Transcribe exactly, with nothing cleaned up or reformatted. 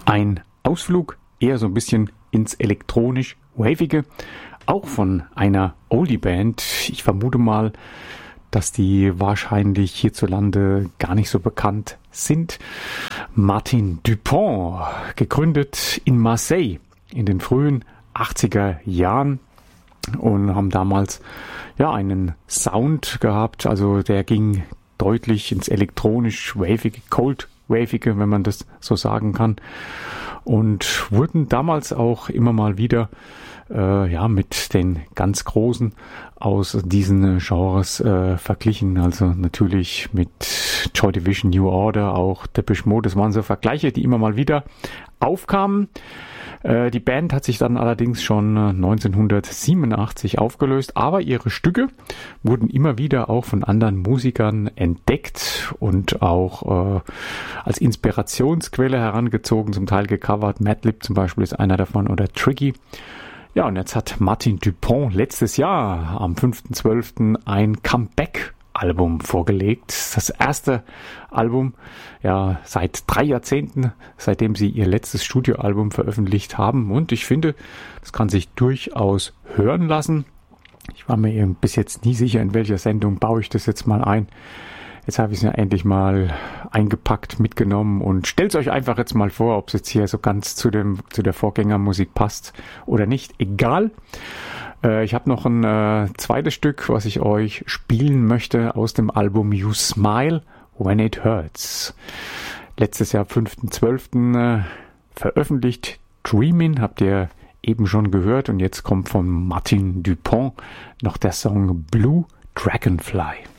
Ein Ausflug eher so ein bisschen ins elektronisch-wavige, auch von einer Oldie-Band. Ich vermute mal, dass die wahrscheinlich hierzulande gar nicht so bekannt sind. Martin Dupont, gegründet in Marseille in den frühen achtziger Jahren und haben damals ja einen Sound gehabt, also der ging deutlich ins elektronisch-wavige, cold-wavige, wenn man das so sagen kann, und wurden damals auch immer mal wieder äh, ja mit den ganz Großen aus diesen Genres äh, verglichen, also natürlich mit Joy Division, New Order, auch Depeche Mode, das waren so Vergleiche, die immer mal wieder aufkamen. Äh, die Band hat sich dann allerdings schon neunzehnhundertsiebenundachtzig aufgelöst, aber ihre Stücke wurden immer wieder auch von anderen Musikern entdeckt und auch äh, als Inspirationsquelle herangezogen, zum Teil gecovert. Madlib zum Beispiel ist einer davon oder Tricky. Ja, und jetzt hat Martin Dupont letztes Jahr am fünften zwölften ein Comeback-Album vorgelegt. Das erste Album, ja, seit drei Jahrzehnten, seitdem sie ihr letztes Studioalbum veröffentlicht haben. Und ich finde, das kann sich durchaus hören lassen. Ich war mir bis jetzt nie sicher, in welcher Sendung baue ich das jetzt mal ein. Jetzt habe ich es ja endlich mal eingepackt, mitgenommen und stellt euch einfach jetzt mal vor, ob es jetzt hier so ganz zu dem zu der Vorgängermusik passt oder nicht. Egal. Äh, ich habe noch ein äh, zweites Stück, was ich euch spielen möchte aus dem Album You Smile When It Hurts. Letztes Jahr, fünften zwölften Äh, veröffentlicht. Dreamin' habt ihr eben schon gehört und jetzt kommt von Martin Dupont noch der Song Blue Dragonfly.